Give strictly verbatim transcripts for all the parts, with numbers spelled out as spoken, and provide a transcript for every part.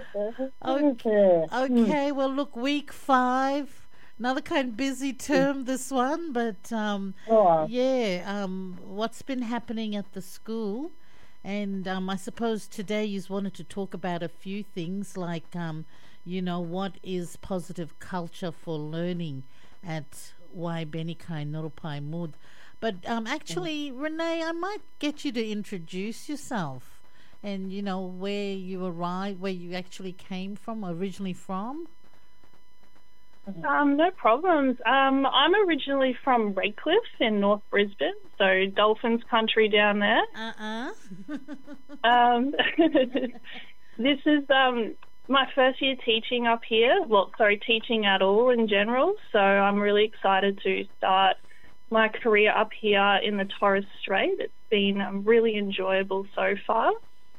Okay, okay, well, look, week five, another kind of busy term, this one, but um, Oh, yeah, um, what's been happening at the school? And um, I suppose today you wanted to talk about a few things like, um, you know, what is positive culture for learning at Y Benikai Nurupai Mud. But um, actually, Renee, I might get you to introduce yourself and, you know, where you arrived, where you actually came from, originally from. Um, no problems. Um, I'm originally from Redcliffe in North Brisbane, so Dolphins country down there. Uh-uh. Um, this is um, my first year teaching up here. Well, sorry, teaching at all in general. So I'm really excited to start my career up here in the Torres Strait. It's been um, really enjoyable so far.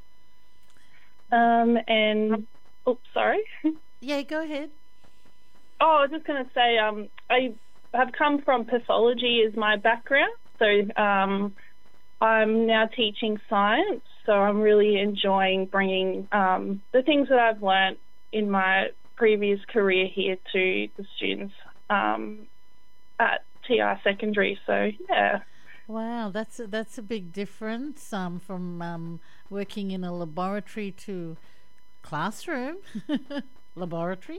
Um, and, oops, sorry. Yeah, go ahead. Oh, I was just going to say, um, I have come from pathology as my background, so um, I'm now teaching science, so I'm really enjoying bringing um, the things that I've learnt in my previous career here to the students um, at T R Secondary, so yeah. Wow, that's a, that's a big difference um, from um, working in a laboratory to classroom. Laboratory.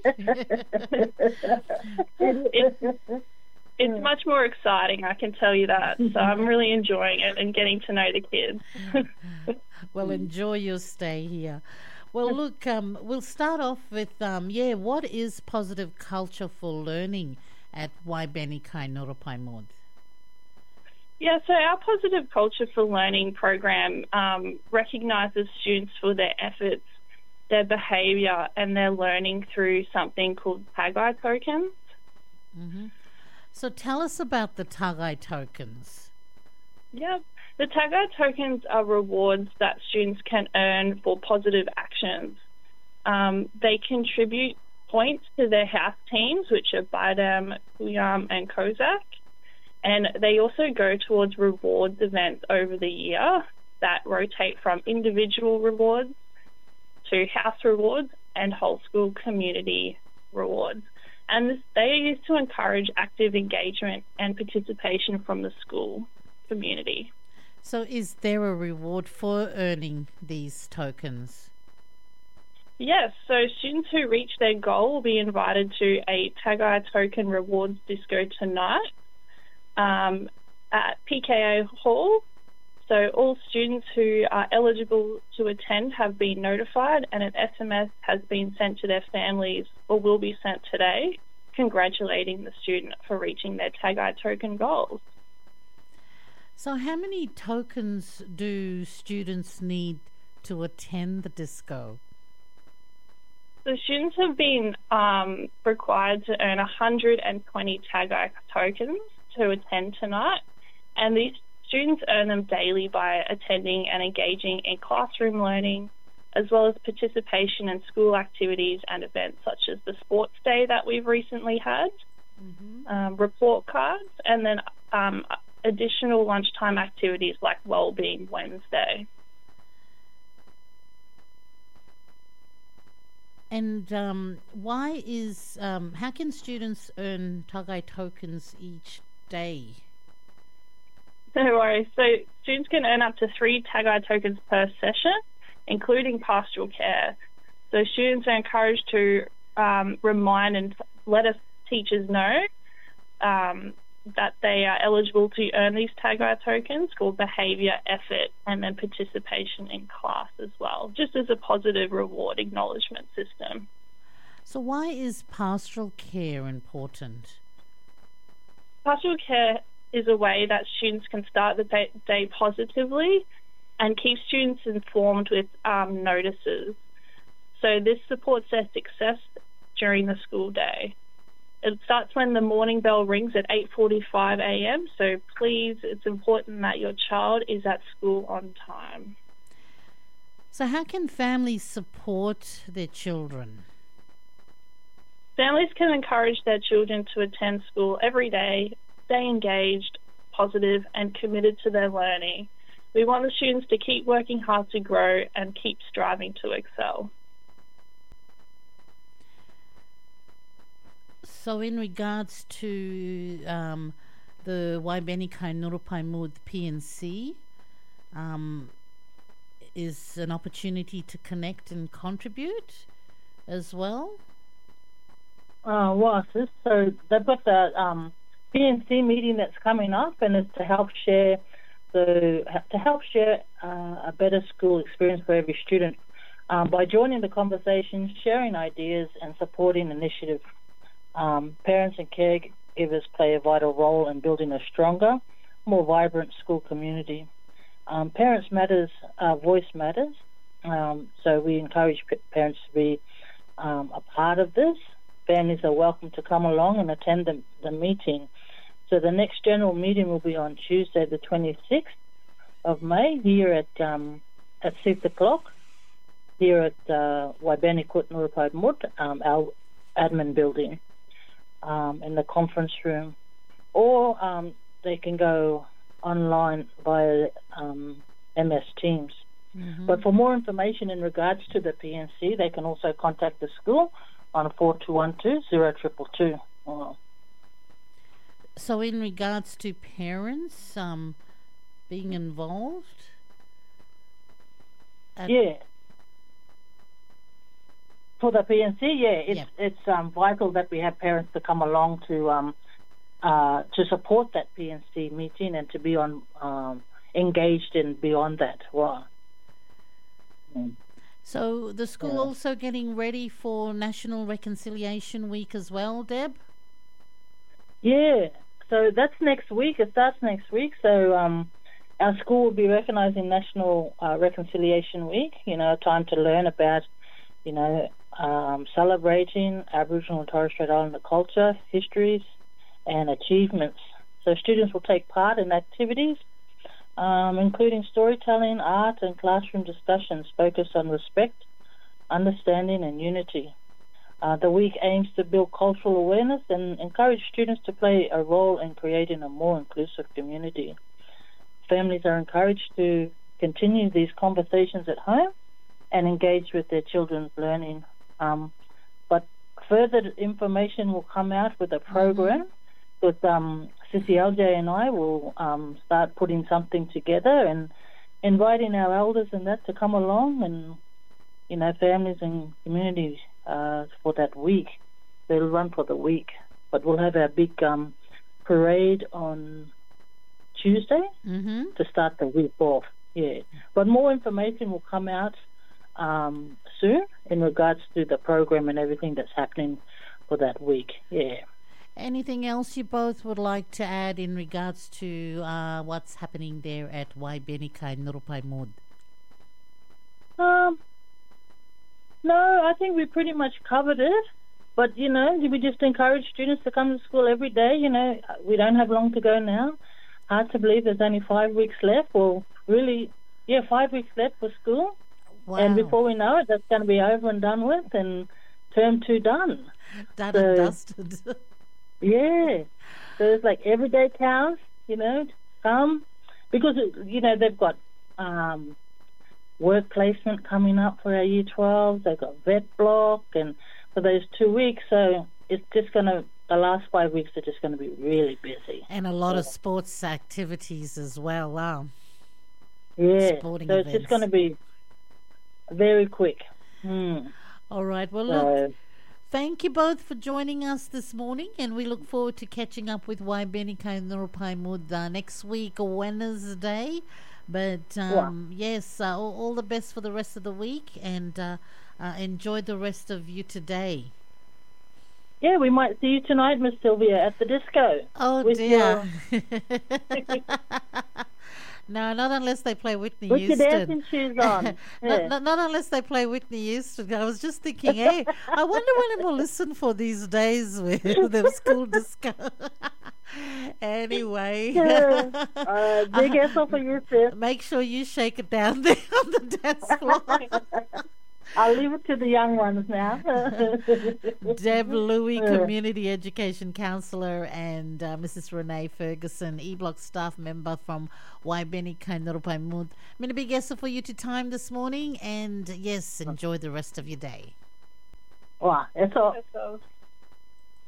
it's, it's much more exciting, I can tell you that. So I'm really enjoying it and getting to know the kids. Well, enjoy your stay here. Well, look, um, we'll start off with, um, yeah, what is positive culture for learning at Y Benikai Nurupai Mud? Yeah, so our Positive Culture for Learning program um, recognises students for their efforts, their behaviour and their learning through something called Tagai tokens. Mm-hmm. So tell us about the Tagai tokens. Yep. The Tagai tokens are rewards that students can earn for positive actions. Um, they contribute points to their house teams, which are Baidam, Kuyam and Kozak, and they also go towards rewards events over the year that rotate from individual rewards to house rewards and whole school community rewards. And this, they are used to encourage active engagement and participation from the school community. So is there a reward for earning these tokens? Yes, so students who reach their goal will be invited to a Tagai Token Rewards Disco tonight um, at P K A Hall. So all students who are eligible to attend have been notified and an S M S has been sent to their families or will be sent today congratulating the student for reaching their Tagai token goals. So how many tokens do students need to attend the disco? The students have been um, required to earn one hundred twenty Tagai tokens to attend tonight, and these students earn them daily by attending and engaging in classroom learning, as well as participation in school activities and events such as the sports day that we've recently had, mm-hmm. um, report cards, and then um, additional lunchtime activities like Wellbeing Wednesday. And um, why is, um, how can students earn Tagai tokens each day? No worries. So students can earn up to three Tagai tokens per session, including pastoral care. So students are encouraged to um, remind and let us teachers know um, that they are eligible to earn these Tagai tokens called behaviour, effort, and then participation in class as well, just as a positive reward acknowledgement system. So why is pastoral care important? Pastoral care is a way that students can start the day positively and keep students informed with um, notices. So this supports their success during the school day. It starts when the morning bell rings at eight forty-five a m, so please, it's important that your child is at school on time. So how can families support their children? Families can encourage their children to attend school every day, stay engaged, positive and committed to their learning. We want the students to keep working hard to grow and keep striving to excel. So, in regards to um, the Waibeni Kainurupai Mood P N C, um, is an opportunity to connect and contribute as well. Uh, well, sis, so they've got the um, P N C meeting that's coming up, and it's to help share the to help share uh, a better school experience for every student um, by joining the conversation, sharing ideas, and supporting initiatives. Um, parents and caregivers play a vital role in building a stronger, more vibrant school community. Um, parents matters, uh, voice matters, um, so we encourage p- parents to be um, a part of this. Families are welcome to come along and attend the, the meeting. So the next general meeting will be on Tuesday, the twenty-sixth of May, here at um, at six o'clock, here at uh, Waibeni Kainurupai Mood, um, our admin building. Um, in the conference room, or um, they can go online via um, M S Teams. Mm-hmm. But for more information in regards to the P N C, they can also contact the school on four two one two, zero two two two. So in regards to parents um, being involved? Yeah. For the P N C, yeah, it's yep. it's um, vital that we have parents to come along to um, uh, to support that P N C meeting and to be on um, engaged in beyond that. Wow. Mm. So the school yeah. also getting ready for National Reconciliation Week as well, Deb? Yeah, so that's next week. It starts next week. So um, our school will be recognising National uh, Reconciliation Week. You know, a time to learn about, you know, um, celebrating Aboriginal and Torres Strait Islander culture, histories, and achievements. So students will take part in activities, um, including storytelling, art, and classroom discussions focused on respect, understanding, and unity. Uh, the week aims to build cultural awareness and encourage students to play a role in creating a more inclusive community. Families are encouraged to continue these conversations at home and engage with their children's learning. Um, but further information will come out with a program. Mm-hmm. With um, Sissy L J and I will um, start putting something together and inviting our elders and that to come along, and you know, families and communities uh, for that week. They'll run for the week, but we'll have our big um, parade on Tuesday mm-hmm. to start the week off. Yeah, but more information will come out um, soon in regards to the program and everything that's happening for that week. Yeah. Anything else you both would like to add in regards to uh, what's happening there at Waibeni Kainurupai Mood? Um, no, I think we pretty much covered it. But, you know, we just encourage students to come to school every day. You know, we don't have long to go now. Hard to believe there's only five weeks left. Well, really, yeah, five weeks left for school. Wow. And before we know it, that's going to be over and done with, and term two done. Done so, and dusted. Yeah. So it's like everyday counts, you know, come. Because, you know, they've got um, work placement coming up for our Year twelves. They've got vet block and for those two weeks. So it's just going to, the last five weeks are just going to be really busy. And a lot yeah. of sports activities as well. Um, yeah. Sporting so events. It's just going to be very quick. Hmm. All right. Well, so, look. Thank you both for joining us this morning, and we look forward to catching up with Waibeni Kainurupai Mood uh, next week, Wednesday. But um, yeah. yes, uh, all, all the best for the rest of the week, and uh, uh, enjoy the rest of you today. Yeah, we might see you tonight, Miss Sylvia, at the disco. Oh dear. Your... No, not unless they play Whitney Put Houston. Put your dancing shoes on. Yeah. not, not, not unless they play Whitney Houston. I was just thinking, hey, I wonder what it will listen for these days with the school disco. Anyway. Yeah. Uh, big S for you, sis. Make sure you shake it down there on the dance floor. I'll leave it to the young ones now. Deb Louie, Community Education Counsellor, and uh, Missus Renee Ferguson, E-Block staff member from Waibeni Kainurupai Mood. I'm going to be guest for you to time this morning, and yes, enjoy the rest of your day. Wow, that's all.